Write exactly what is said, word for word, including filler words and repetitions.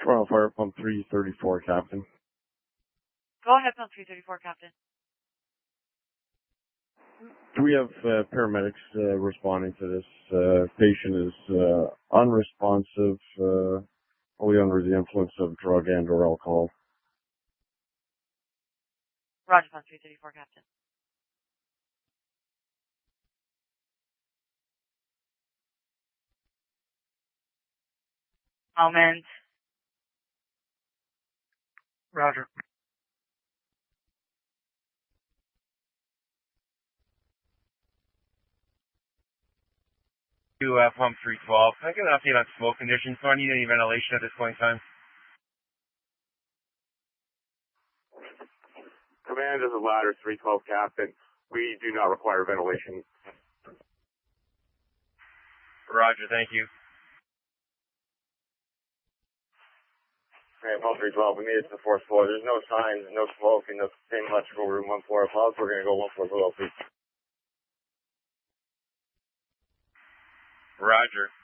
Toronto Fire Pump three thirty-four, Captain. Go ahead, Pump three thirty-four, Captain. We have uh, paramedics uh, responding to this. Uh, patient is uh, unresponsive, uh, probably under the influence of drug and or alcohol. Roger, Pump three thirty-four, Captain. Moment. Roger. To uh, Pump three twelve. Can I get an update on smoke conditions? Do I need any ventilation at this point in time? Command, this is Ladder three twelve, Captain. We do not require ventilation. Roger, thank you. Okay, Pump three twelve, we made it to the fourth floor. There's no signs, no smoke in the same electrical room, one floor above. We're going to go one floor below, please. Roger.